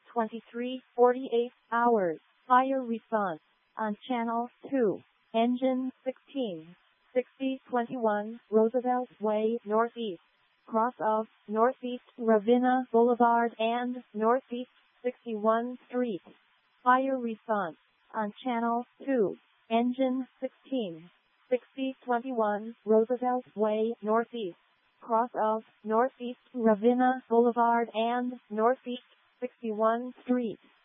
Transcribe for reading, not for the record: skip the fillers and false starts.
23:48 hours. Fire response on Channel 2. Engine 16. 6021 Roosevelt Way Northeast. Cross of Northeast Ravenna Boulevard and Northeast 61 Street. Fire response on Channel 2. Engine 16. 6021 Roosevelt Way Northeast. Cross of Northeast Ravenna Boulevard and Northeast 61 Street.